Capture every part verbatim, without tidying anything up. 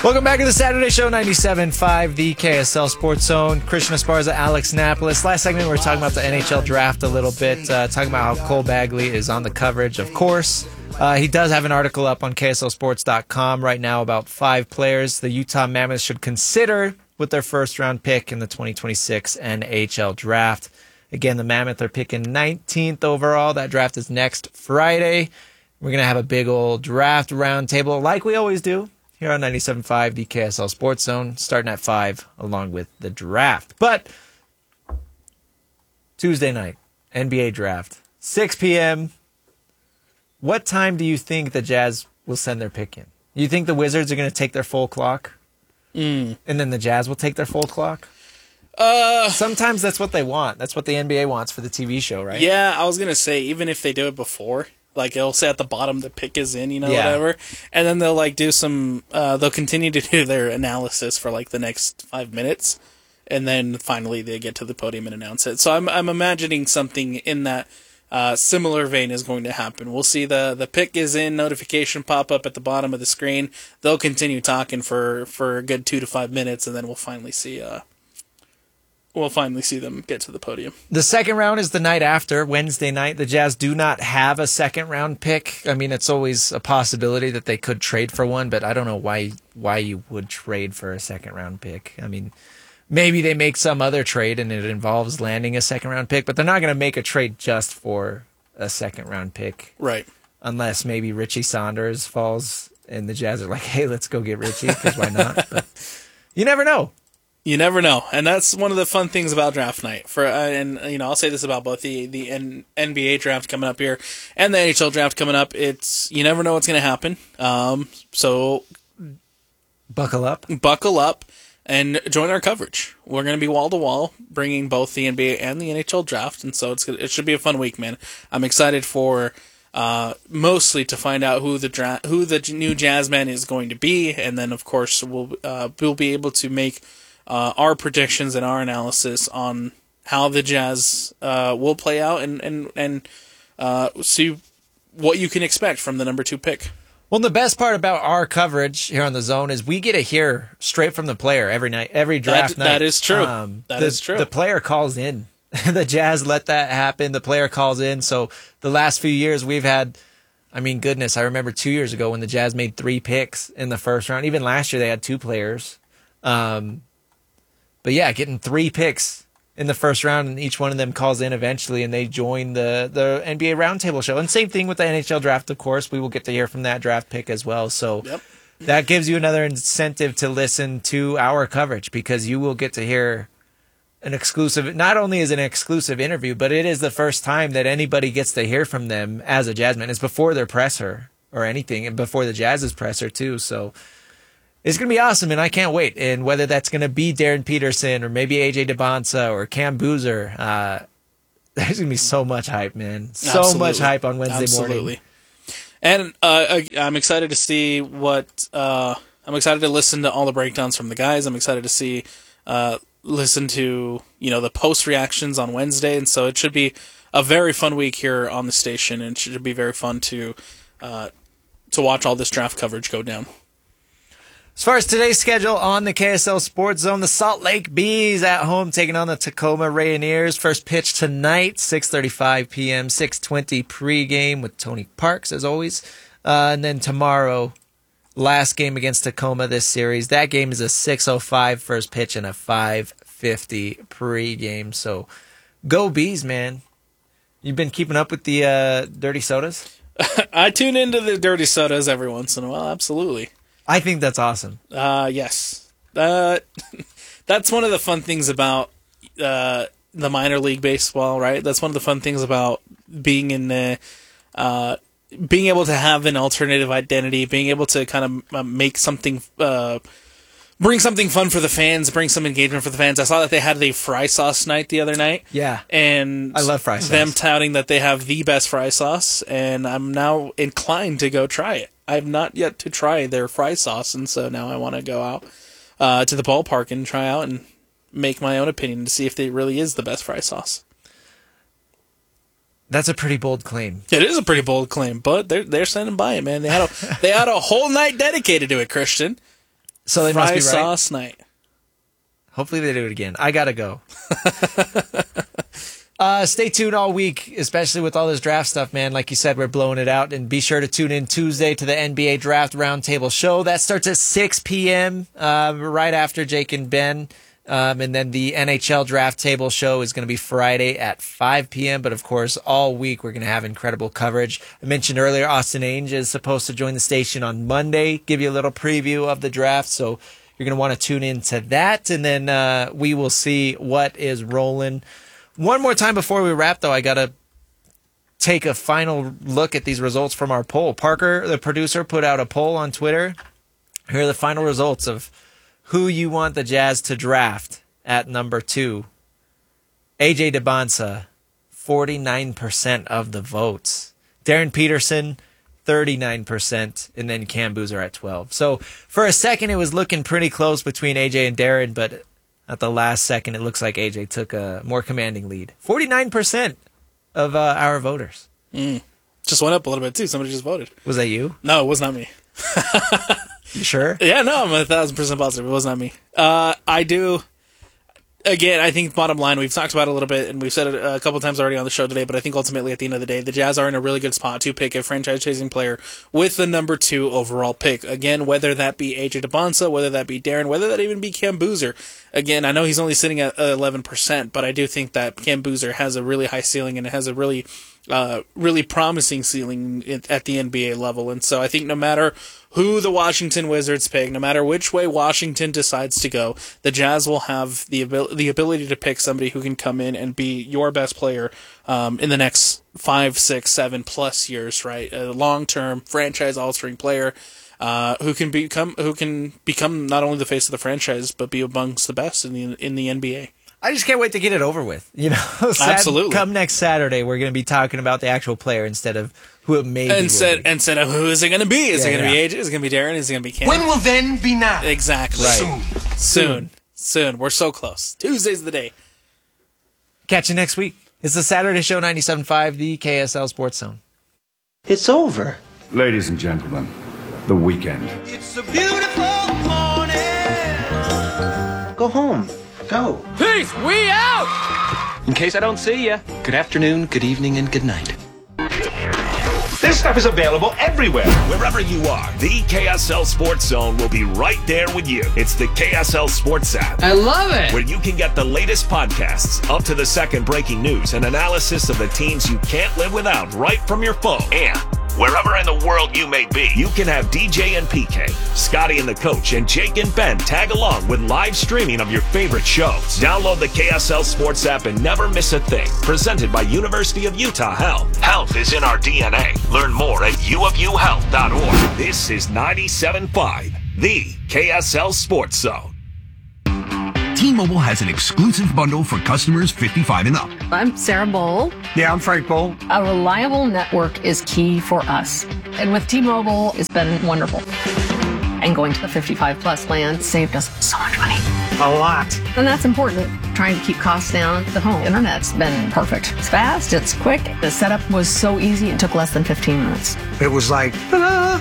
Welcome back to the Saturday Show, ninety-seven point five, the K S L Sports Zone. Christian Esparza, Alex Napolis. Last segment, we were talking about the N H L draft a little bit, uh, talking about how Cole Bagley is on the coverage, of course. Uh, he does have an article up on K S L sports dot com right now about five players the Utah Mammoths should consider with their first-round pick in the twenty twenty-six N H L draft. Again, the Mammoths are picking nineteenth overall. That draft is next Friday. We're going to have a big old draft roundtable like we always do here on ninety-seven point five, the K S L Sports Zone, starting at five along with the draft. But Tuesday night, N B A draft, six p.m. What time do you think the Jazz will send their pick in? You think the Wizards are going to take their full clock? Mm. And then the Jazz will take their full clock? Uh, Sometimes that's what they want. That's what the N B A wants for the T V show, right? Yeah, I was going to say, even if they do it before, like it'll say at the bottom the pick is in, you know, Yeah. whatever. And then they'll like do some, uh, they'll continue to do their analysis for like the next five minutes. And then finally they get to the podium and announce it. So I'm I'm imagining something in that uh, similar vein is going to happen. We'll see the, the pick is in notification pop up at the bottom of the screen. They'll continue talking for, for a good two to five minutes, and then we'll finally see uh, we'll finally see them get to the podium. The second round is the night after, Wednesday night. The Jazz do not have a second round pick. I mean, it's always a possibility that they could trade for one, but I don't know why why you would trade for a second round pick. I mean, maybe they make some other trade and it involves landing a second round pick, but they're not going to make a trade just for a second round pick. Right. Unless maybe Richie Saunders falls and the Jazz are like, hey, let's go get Richie, because why not? But you never know. You never know, and that's one of the fun things about draft night. For uh, and you know, I'll say this about both the the N- NBA draft coming up here and the N H L draft coming up. It's you never know what's going to happen. Um, so Buckle up. buckle up and join our coverage. We're going to be wall to wall, bringing both the N B A and the N H L draft, and so it's it should be a fun week, man. I'm excited for uh, mostly to find out who the dra- who the new Jazzman is going to be, and then of course we'll uh, we'll be able to make Uh, our predictions and our analysis on how the Jazz uh, will play out, and and and uh, see what you can expect from the number two pick. Well, the best part about our coverage here on the Zone is we get to hear straight from the player every night, every draft That- night. that is true. Um, That the, is true. The player calls in. The Jazz let that happen. The player calls in. So the last few years we've had, I mean, goodness, I remember two years ago when the Jazz made three picks in the first round. Even last year they had two players. Um, But yeah, getting three picks in the first round, and each one of them calls in eventually, and they join the, the N B A Roundtable show. And same thing with the N H L draft, of course. We will get to hear from that draft pick as well. So Yep. that gives you another incentive to listen to our coverage, because you will get to hear an exclusive, not only is it an exclusive interview, but it is the first time that anybody gets to hear from them as a Jazzman. It's before their presser or anything, and before the Jazz's presser too. So it's going to be awesome, and I can't wait. And whether that's going to be Darren Peterson or maybe A J DeBonsa or Cam Boozer, uh, there's going to be so much hype, man. So Absolutely. much hype on Wednesday Absolutely. morning. And uh, I- I'm excited to see what uh, I'm excited to listen to all the breakdowns from the guys. I'm excited to see uh, listen to you know the post reactions on Wednesday, and so it should be a very fun week here on the station, and it should be very fun to uh, to watch all this draft coverage go down. As far as today's schedule on the K S L Sports Zone, the Salt Lake Bees at home taking on the Tacoma Rainiers. First pitch tonight, six thirty-five p.m., six twenty pregame with Tony Parks, as always. Uh, and then tomorrow, last game against Tacoma this series. That game is a six oh five first pitch and a five fifty pregame. So go Bees, man. You've been keeping up with the uh, Dirty Sodas? I tune into the Dirty Sodas every once in a while, absolutely. I think that's awesome. Uh, yes. Uh, that's one of the fun things about uh, the minor league baseball, right? That's one of the fun things about being in the, uh, being able to have an alternative identity, being able to kind of uh, make something, uh, bring something fun for the fans, bring some engagement for the fans. I saw that they had the fry sauce night the other night. Yeah. And I love fry sauce. them touting that they have the best fry sauce, and I'm now inclined to go try it. I have not yet to try their fry sauce, and so now I want to go out uh, to the ballpark and try out and make my own opinion to see if it really is the best fry sauce. That's a pretty bold claim. It is a pretty bold claim, but they're they're standing by it, man. They had a they had a whole night dedicated to it, Christian. So they Fry must be right. sauce night. Hopefully they do it again. I gotta go. uh, stay tuned all week, especially with all this draft stuff, man. Like you said, we're blowing it out. And be sure to tune in Tuesday to the N B A Draft Roundtable show. That starts at six p.m. Uh, right after Jake and Ben. Um, and then the N H L Draft Table show is going to be Friday at five p.m. But, of course, all week we're going to have incredible coverage. I mentioned earlier Austin Ainge is supposed to join the station on Monday, give you a little preview of the draft. So you're going to want to tune in to that. And then uh, we will see what is rolling. One more time before we wrap, though, I got to take a final look at these results from our poll. Parker, the producer, put out a poll on Twitter. Here are the final results of who you want the Jazz to draft at number two. A J DeBonsa, forty-nine percent of the votes. Darren Peterson, thirty-nine percent. And then Cam Boozer at twelve. So for a second, it was looking pretty close between A J and Darren, but at the last second, it looks like A J took a more commanding lead. forty-nine percent of uh, our voters. Mm. Just went up a little bit, too. Somebody just voted. Was that you? No, it was not me. You sure? Yeah, no, I'm a thousand percent positive. It was not me. Uh, I do. Again, I think bottom line, we've talked about it a little bit, and we've said it a couple times already on the show today, but I think ultimately at the end of the day, the Jazz are in a really good spot to pick a franchise-chasing player with the number two overall pick. Again, whether that be A J DeBonsa, whether that be Darren, whether that even be Cam Boozer. Again, I know he's only sitting at eleven percent, but I do think that Cam Boozer has a really high ceiling and it has a really, uh, really promising ceiling at the N B A level. And so I think no matter who the Washington Wizards pick, no matter which way Washington decides to go, the Jazz will have the abil- the ability to pick somebody who can come in and be your best player um, in the next five, six, seven plus years, right? A long-term franchise-altering player uh, who can become who can become not only the face of the franchise but be amongst the best in the in the N B A. I just can't wait to get it over with. You know, Sat- Absolutely. Come next Saturday, we're going to be talking about the actual player instead of who it may be. Instead, instead of who is it going to be? Is Yeah, it going to yeah. be A J? Is it going to be Darren? Is it going to be Cam? When will then be now? Exactly. Right. Soon. Soon. Soon. We're so close. Tuesday's the day. Catch you next week. It's the Saturday Show ninety-seven point five, the K S L Sports Zone. It's over. Ladies and gentlemen, the weekend. It's a beautiful morning. Go home. Go. Peace, we out! In case I don't see ya, good afternoon, good evening, and good night. This stuff is available everywhere. Wherever you are, the K S L Sports Zone will be right there with you. It's the K S L Sports app. I love it! Where you can get the latest podcasts, up to the second breaking news, and analysis of the teams you can't live without right from your phone. And wherever in the world you may be, you can have D J and P K, Scotty and the Coach, and Jake and Ben tag along with live streaming of your favorite shows. Download the K S L Sports app and never miss a thing. Presented by University of Utah Health. Health is in our D N A. Learn more at u of u health dot org. This is ninety-seven point five, the K S L Sports Zone. T-Mobile has an exclusive bundle for customers fifty-five and up. I'm Sarah Bowl. Yeah, I'm Frank Bowl. A reliable network is key for us. And with T-Mobile, it's been wonderful. And going to the fifty-five plus plan saved us so much money. A lot. And that's important. Trying to keep costs down. The home internet's been perfect. It's fast, it's quick. The setup was so easy, it took less than fifteen minutes. It was like, ta-da!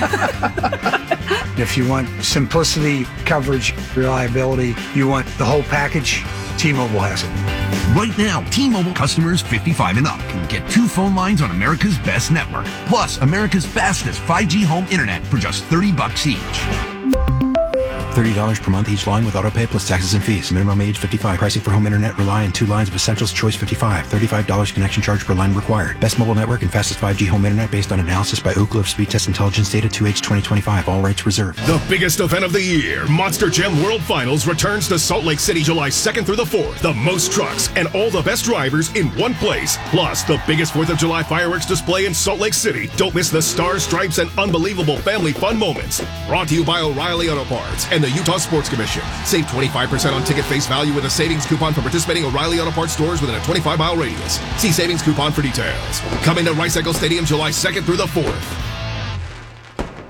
If you want simplicity, coverage, reliability, you want the whole package, T-Mobile has it. Right now, T-Mobile customers fifty-five and up can get two phone lines on America's best network, plus America's fastest five G home internet for just thirty bucks each. thirty dollars per month each line with autopay plus taxes and fees. Minimum age fifty-five. Pricing for home internet rely on two lines of Essentials Choice fifty-five. thirty-five dollars connection charge per line required. Best mobile network and fastest five G home internet based on analysis by Ookla of Speed Test Intelligence data two H twenty twenty-five. All rights reserved. The biggest event of the year, Monster Jam World Finals, returns to Salt Lake City July second through the fourth. The most trucks and all the best drivers in one place. Plus, the biggest fourth of July fireworks display in Salt Lake City. Don't miss the stars, stripes, and unbelievable family fun moments. Brought to you by O'Reilly Auto Parts and the Utah Sports Commission. Save twenty-five percent on ticket face value with a savings coupon for participating O'Reilly Auto Parts stores within a twenty-five mile radius. See savings coupon for details. Coming to Rice Eccles Stadium July second through the fourth.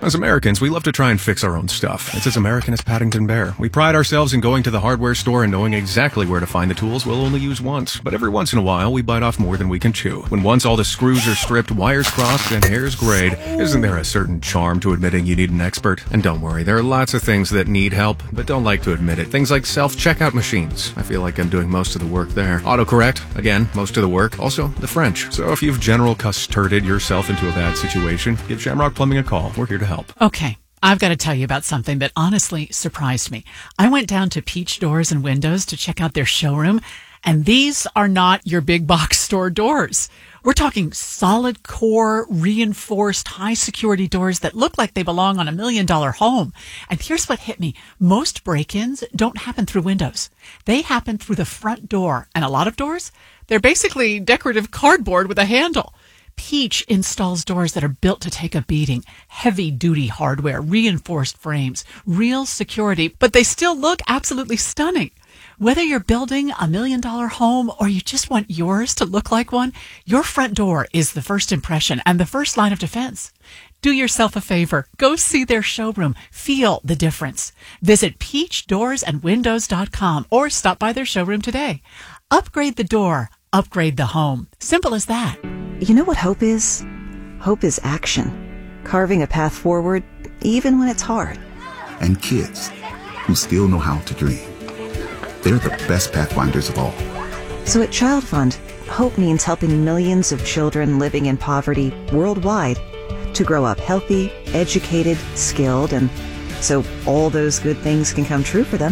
As Americans, we love to try and fix our own stuff. It's as American as Paddington Bear. We pride ourselves in going to the hardware store and knowing exactly where to find the tools we'll only use once. But every once in a while, we bite off more than we can chew. When once all the screws are stripped, wires crossed, and hairs grayed, isn't there a certain charm to admitting you need an expert? And don't worry, there are lots of things that need help, but don't like to admit it. Things like self-checkout machines. I feel like I'm doing most of the work there. Autocorrect. Again, most of the work. Also, the French. So if you've general custarded yourself into a bad situation, give Shamrock Plumbing a call. We're here to help. Okay. I've got to tell you about something that honestly surprised me. I went down to Peach Doors and Windows to check out their showroom, and these are not your big box store doors. We're talking solid core, reinforced, high security doors that look like they belong on a million dollar home. And here's what hit me. Most break-ins don't happen through windows. They happen through the front door. And a lot of doors, they're basically decorative cardboard with a handle. Peach installs doors that are built to take a beating, heavy-duty hardware, reinforced frames, real security, but they still look absolutely stunning. Whether you're building a million-dollar home or you just want yours to look like one, your front door is the first impression and the first line of defense. Do yourself a favor. Go see their showroom. Feel the difference. Visit peach doors and windows dot com or stop by their showroom today. Upgrade the door. Upgrade the home. Simple as that. You know what hope is? Hope is action. Carving a path forward, even when it's hard. And kids who still know how to dream. They're the best pathfinders of all. So at Child Fund, hope means helping millions of children living in poverty worldwide to grow up healthy, educated, skilled, and so all those good things can come true for them.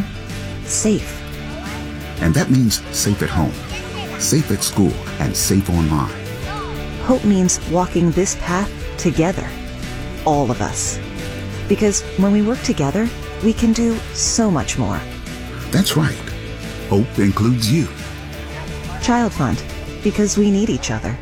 Safe. And that means safe at home, safe at school, and safe online. Hope means walking this path together. All of us. Because when we work together, we can do so much more. That's right. Hope includes you. Child Fund. Because we need each other.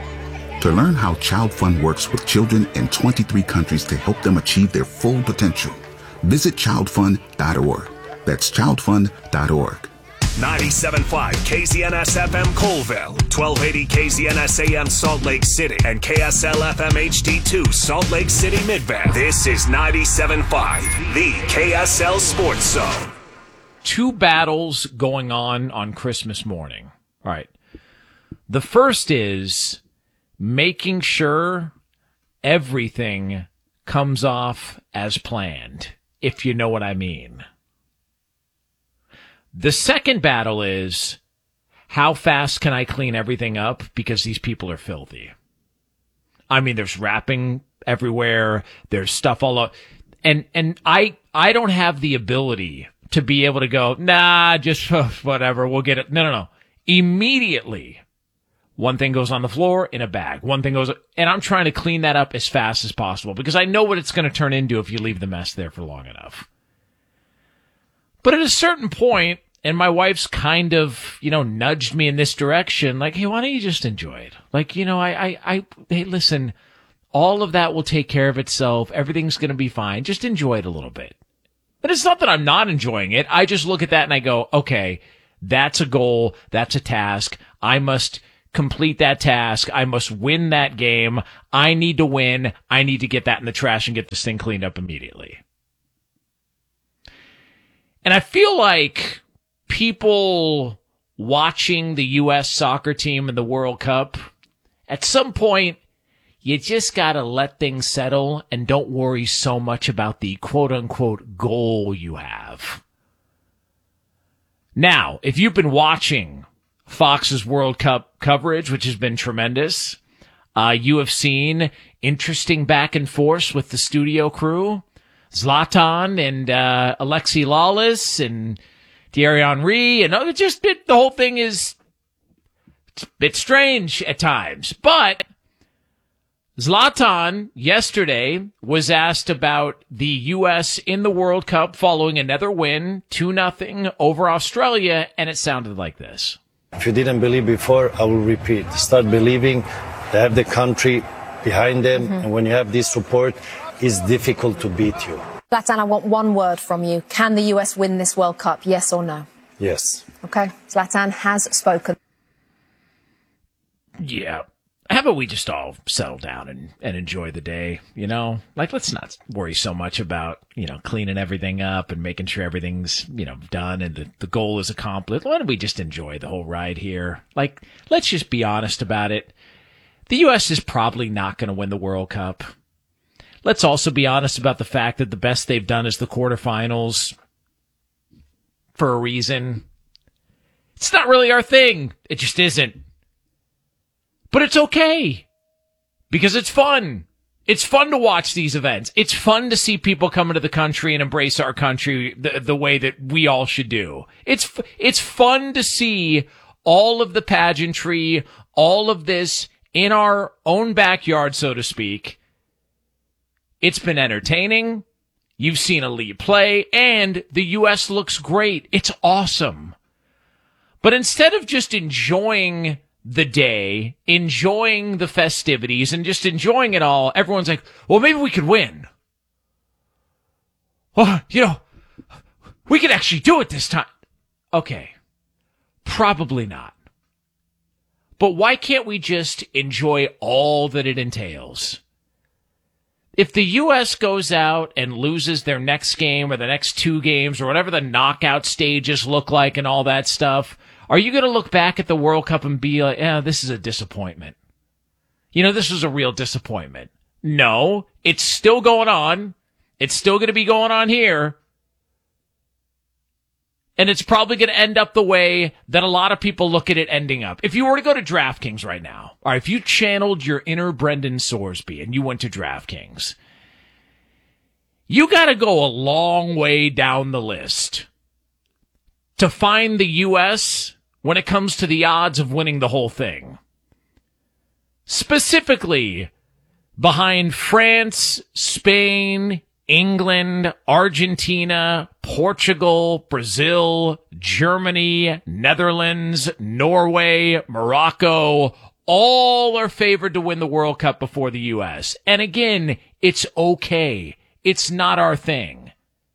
To learn how Child Fund works with children in twenty-three countries to help them achieve their full potential, visit child fund dot org. That's child fund dot org. ninety-seven point five K Z N S F M Colville, twelve eighty K Z N S A M Salt Lake City, and K S L F M H D two Salt Lake City Midband. This is ninety-seven point five, the K S L Sports Zone. Two battles going on on Christmas morning. All right. The first is making sure everything comes off as planned, if you know what I mean. The second battle is, how fast can I clean everything up because these people are filthy? I mean, there's wrapping everywhere. There's stuff all over. And, and I, I don't have the ability to be able to go, nah, just uh, whatever, we'll get it. No, no, no. Immediately, one thing goes on the floor in a bag. One thing goes, and I'm trying to clean that up as fast as possible because I know what it's going to turn into if you leave the mess there for long enough. But at a certain point, and my wife's kind of, you know, nudged me in this direction, like, hey, why don't you just enjoy it? Like, you know, I, I, I hey, listen, all of that will take care of itself. Everything's going to be fine. Just enjoy it a little bit. But it's not that I'm not enjoying it. I just look at that and I go, okay, that's a goal. That's a task. I must complete that task. I must win that game. I need to win. I need to get that in the trash and get this thing cleaned up immediately. And I feel like people watching the U S soccer team in the World Cup, at some point, you just gotta let things settle and don't worry so much about the quote-unquote goal you have. Now, if you've been watching Fox's World Cup coverage, which has been tremendous, uh, you have seen interesting back and forth with the studio crew. Zlatan and uh, Alexi Lawless and Thierry Henry, and other, just it, the whole thing is a bit strange at times. But Zlatan yesterday was asked about the U S in the World Cup following another win, two nothing over Australia, and it sounded like this. If you didn't believe before, I will repeat. Start believing. They have the country behind them, mm-hmm. and when you have this support, it's difficult to beat you. Zlatan, I want one word from you. Can the U S win this World Cup, yes or no? Yes. Okay, Zlatan has spoken. Yeah. how about we just all settle down and, and enjoy the day, you know? Like, let's not worry so much about, you know, cleaning everything up and making sure everything's, you know, done and the, the goal is accomplished. Why don't we just enjoy the whole ride here? Like, let's just be honest about it. The U S is probably not going to win the World Cup. Let's also be honest about the fact that the best they've done is the quarterfinals for a reason. It's not really our thing. It just isn't. But it's okay, because it's fun. It's fun to watch these events. It's fun to see people come into the country and embrace our country the, the way that we all should do. It's, it's fun to see all of the pageantry, all of this in our own backyard, so to speak. It's been entertaining. You've seen a lead play, and the U S looks great. It's awesome. But instead of just enjoying the day, enjoying the festivities, and just enjoying it all, everyone's like, well, maybe we could win. Well, you know, we could actually do it this time. Okay, probably not. But why can't we just enjoy all that it entails? If the U S goes out and loses their next game or the next two games or whatever the knockout stages look like and all that stuff, are you going to look back at the World Cup and be like, yeah, this is a disappointment? You know, this was a real disappointment. No, it's still going on. It's still going to be going on here. And it's probably going to end up the way that a lot of people look at it ending up. If you were to go to DraftKings right now, all right, if you channeled your inner Brendan Sorsby and you went to DraftKings, you got to go a long way down the list to find the U S when it comes to the odds of winning the whole thing. Specifically, behind France, Spain, England, Argentina, Portugal, Brazil, Germany, Netherlands, Norway, Morocco, all are favored to win the World Cup before the U S. And again, it's okay. It's not our thing.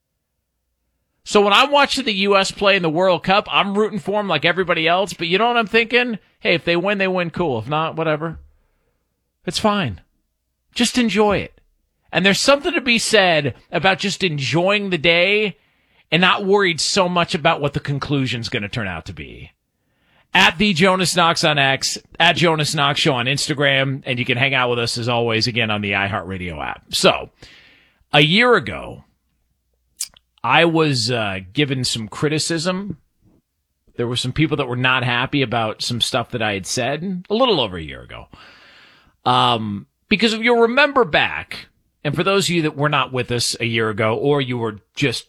So when I'm watching the U S play in the World Cup, I'm rooting for them like everybody else. But you know what I'm thinking? Hey, if they win, they win. Cool. If not, whatever. It's fine. Just enjoy it. And there's something to be said about just enjoying the day and not worried so much about what the conclusion's going to turn out to be. At the Jonas Knox on X, at Jonas Knox Show on Instagram, and you can hang out with us as always again on the iHeartRadio app. So, a year ago, I was uh, given some criticism. There were some people that were not happy about some stuff that I had said a little over a year ago. Um, because if you'll remember back, and for those of you that were not with us a year ago, or you were just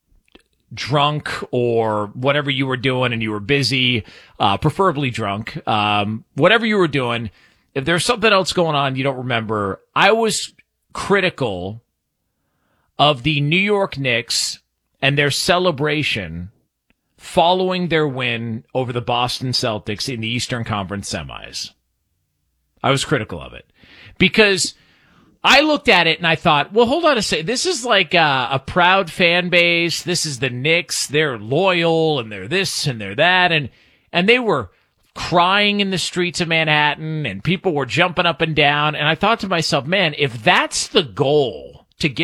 drunk or whatever you were doing and you were busy, uh, preferably drunk, um, whatever you were doing, if there's something else going on you don't remember, I was critical of the New York Knicks and their celebration following their win over the Boston Celtics in the Eastern Conference semis. I was critical of it because I looked at it and I thought, well, hold on a second. This is like a, a proud fan base. This is the Knicks. They're loyal and they're this and they're that. And, and they were crying in the streets of Manhattan and people were jumping up and down. And I thought to myself, man, if that's the goal,